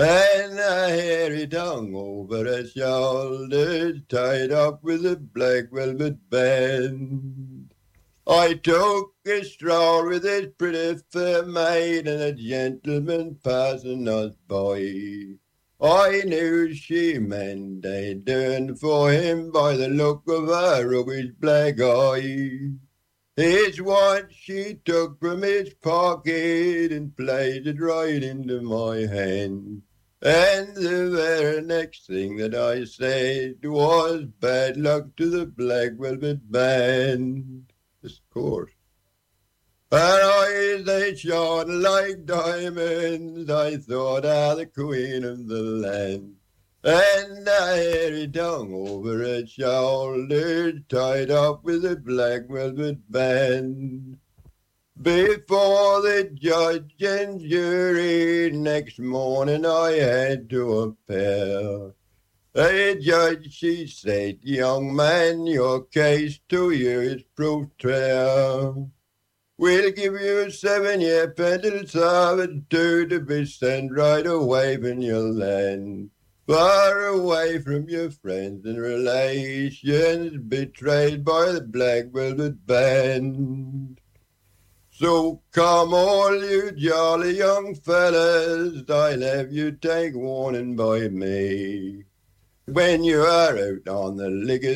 and a hairy tongue over his shoulders, tied up with a black velvet band. I took a stroll with his pretty fair maid, and a gentleman passing us by. I knew she meant a turn for him by the look of her rubbish black eye. Here's what she took from his pocket and placed it right into my hand. And the very next thing that I said was bad luck to the black velvet band. Of course. Her eyes they shone like diamonds. I thought her the queen of the land. And a hairy tongue over her shoulders, tied up with a black velvet band. Before the judge and jury, next morning I had to appear. The judge, she said, young man, your case to you is proved fair. We'll give you 7-year penal servitude to be sent right away from your land. Far away from your friends and relations, betrayed by the black velvet band. So come all you jolly young fellas, I'll have you take warning by me. When you are out on the liquor